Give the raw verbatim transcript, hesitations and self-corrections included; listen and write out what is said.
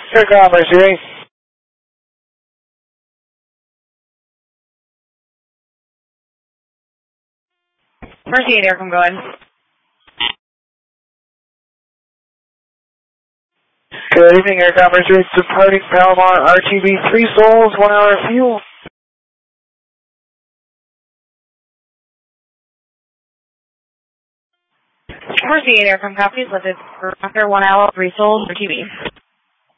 Air Commerce, Jerry. Mercy eight Aircom going. Good evening, Air Commerce. It's departing Palomar R T B three souls, one hour of fuel. Mercy eight Aircom copies, lifted for after one hour, three souls, R T B.